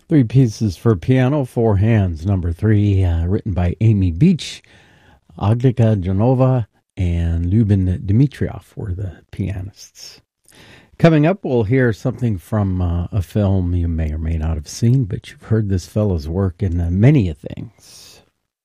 Three pieces for piano, four hands, number three, written by Amy Beach, Agnika Janova, and Lyuben Dmitriev were the pianists. Coming up, we'll hear something from a film you may or may not have seen, but you've heard this fellow's work in many things.